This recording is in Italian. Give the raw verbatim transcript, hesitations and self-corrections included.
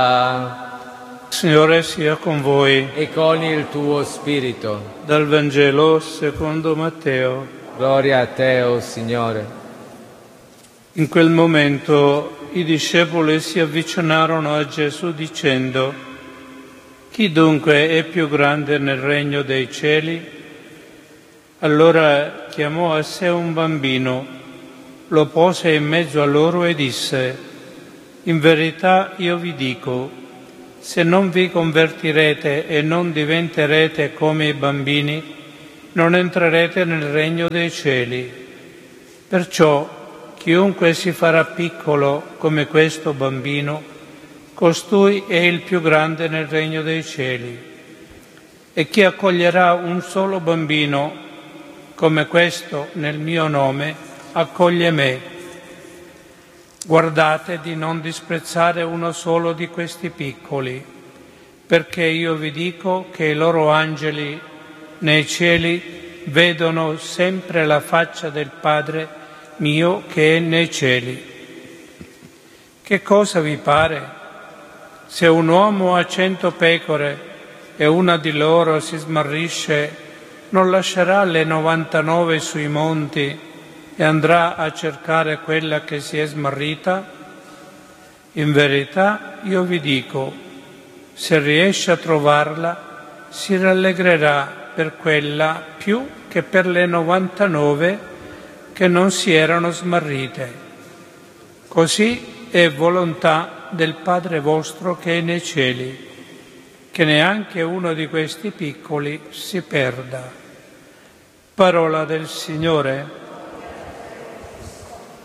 Signore sia con voi. E con il tuo spirito. Dal Vangelo secondo Matteo. Gloria a te, o Signore. In quel momento i discepoli si avvicinarono a Gesù dicendo: «Chi dunque è più grande nel regno dei cieli?» Allora chiamò a sé un bambino, lo pose in mezzo a loro e disse: «In verità io vi dico, se non vi convertirete e non diventerete come i bambini, non entrerete nel regno dei cieli. Perciò chiunque si farà piccolo come questo bambino, costui è il più grande nel regno dei cieli. E chi accoglierà un solo bambino come questo nel mio nome, accoglie me. Guardate di non disprezzare uno solo di questi piccoli, perché io vi dico che i loro angeli nei cieli vedono sempre la faccia del Padre mio che è nei cieli. Che cosa vi pare? Se un uomo ha cento pecore e una di loro si smarrisce, non lascerà le novantanove sui monti e andrà a cercare quella che si è smarrita? In verità io vi dico, se riesce a trovarla, si rallegrerà per quella più che per le novantanove che non si erano smarrite. Così è volontà del Padre vostro che è nei cieli, che neanche uno di questi piccoli si perda». Parola del Signore.